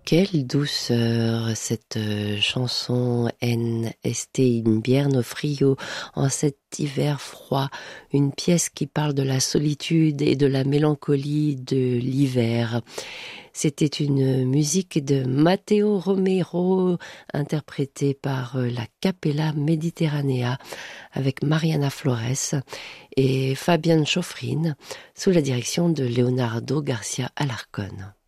Quelle douceur cette chanson En este invierno frío, en cet hiver froid, une pièce qui parle de la solitude et de la mélancolie de l'hiver. C'était une musique de Matteo Romero, interprétée par la Capella Mediterranea avec Mariana Flores et Fabian Schofrin, sous la direction de Leonardo Garcia Alarcón.